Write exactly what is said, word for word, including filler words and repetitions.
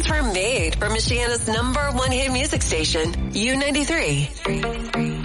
Tunes were made for Michiana's number one hit music station, U ninety-three.